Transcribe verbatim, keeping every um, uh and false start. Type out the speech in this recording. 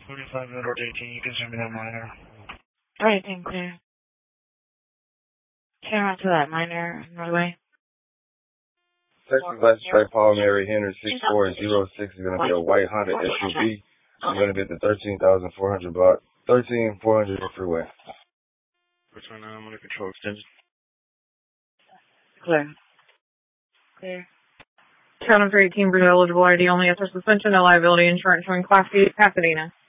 forty-five Edward eighteen, you can send me that minor. Alright, thank you. Turn around to that minor on the way. Texas license plate Paul Mary Henry six four zero six is going to be a white Honda S U V. You're going to be at the thirteen thousand four hundred block, thirteen four hundred freeway. Return nine, under control extension. Clear. Clear. Counter for eighteen, Brazil eligible I D only after suspension, no liability insurance showing Class B, Pasadena.